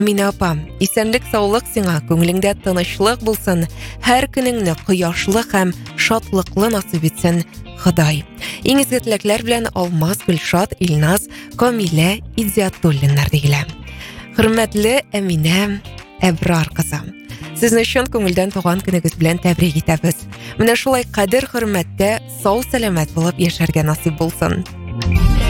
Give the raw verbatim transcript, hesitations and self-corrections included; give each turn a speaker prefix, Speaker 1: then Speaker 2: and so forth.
Speaker 1: Мина апам, исәнлек саулык сиңа, күңелеңдә тынычлык булсын, һәр көнеңне кояшлы һәм шатлыклы насыйп итсен Ходай. Иң изге теләкләр белән Алмаз, Гөлшат, Илназ, Камилә, Идзиятуллиннар дигелә. Хөрмәтле Әминә Әбрар кызы. Сезне өчен күңелдән туган көнегез белән тәбрик итәбез. Менә шулай кадер хөрмәттә, сау сәламәт булып яшәргә насыйп булсын.